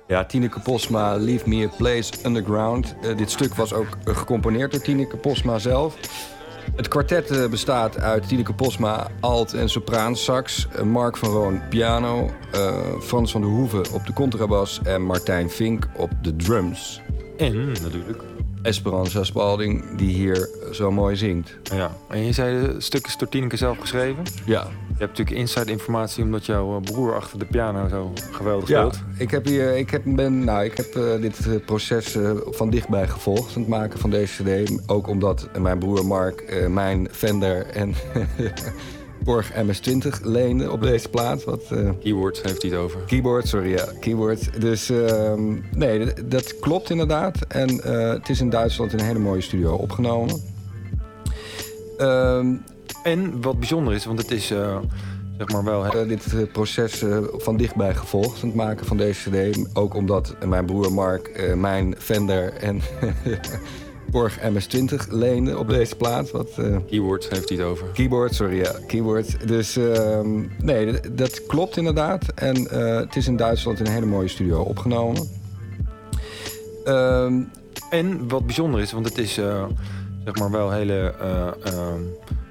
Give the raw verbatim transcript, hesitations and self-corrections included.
Ja, Tineke Posma, Leave Me a Place Underground. Uh, dit stuk was ook uh, gecomponeerd door Tineke Posma zelf. Het kwartet uh, bestaat uit Tineke Posma, alt- en sopraansax, uh, Mark van Roon piano, uh, Frans van der Hoeven op de contrabas en Martijn Vink op de drums. En natuurlijk Esperanza Spalding, die hier zo mooi zingt. Ja, en je zei het stuk is door Tineke zelf geschreven? Ja. Je hebt natuurlijk inside informatie omdat jouw broer achter de piano zo geweldig ja, speelt. Ik heb, hier, ik heb, ben, nou, ik heb uh, dit proces uh, van dichtbij gevolgd, het maken van deze cd. Ook omdat mijn broer Mark uh, mijn Fender en Borg M S twintig leende op deze plaat. Wat, uh, Keyboard heeft hij het over. Keyboard, sorry, ja, keyboard. Dus uh, nee, dat, dat klopt inderdaad. En uh, het is in Duitsland in een hele mooie studio opgenomen. Uh, En wat bijzonder is, want het is uh, zeg maar wel... Uh, dit uh, proces uh, van dichtbij gevolgd, het maken van deze cd. Ook omdat mijn broer Mark uh, mijn Fender en Borg M S twintig leende op deze plaat. Wat, uh, Keyboard heeft hij het over. Keyboard, sorry, ja, keyboard. Dus uh, nee, dat, dat klopt inderdaad. En uh, het is in Duitsland in een hele mooie studio opgenomen. Uh, en wat bijzonder is, want het is uh, zeg maar wel hele... Uh, uh,